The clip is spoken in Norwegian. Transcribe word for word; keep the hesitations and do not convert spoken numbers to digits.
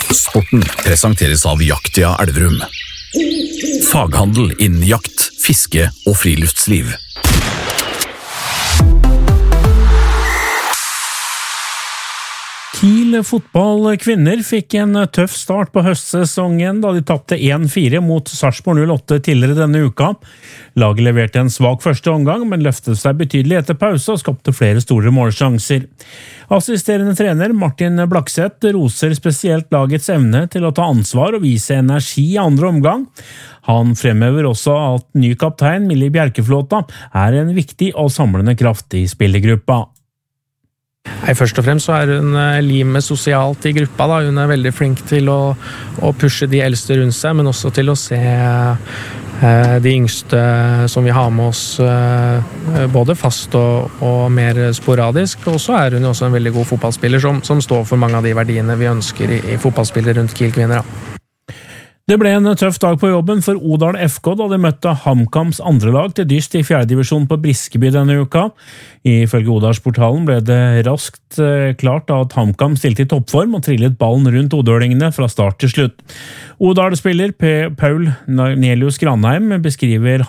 Sporten presenteres av Jaktia Elverum. Faghandel innen jakt, fiske og friluftsliv. Kiel fotball kvinner fikk en tøff start på høstsesongen da de tapte en fire mot Sarpsborg null åtte tidligere denne uka. Laget leverte en svak første omgang, men løftet seg betydelig etter pause og skapte flere store målsjanser. Assisterende trener Martin Blakseth roser spesielt lagets evne til å ta ansvar og vise energi i andre omgang. Han fremhever også at ny kaptein Millie Bjerkeflåta er en viktig og samlende kraft i spillergruppa. Nei, først og fremst så er hun limet sosialt i gruppa da. Hun er veldig flink til å, å pushe de eldste rundt seg, men også til å se eh, de yngste som vi har med oss eh, både fast og, og mer sporadisk, og så er hun også en veldig god fotballspiller som, som står for mange av de verdiene vi ønsker i, i fotballspillere rundt Kiel kvinner da. Det ble en tøff dag på jobben for Odal F K da de møtte HamKams andre lag til dyst i fjerde divisjon på Briskeby denne uka. Ifølge Odalsportalen ble det raskt klart at HamKam stilte i toppform og trillet ballen rundt odølingene fra start til slutt. Odal-spiller Paul Nelius Granheim beskriver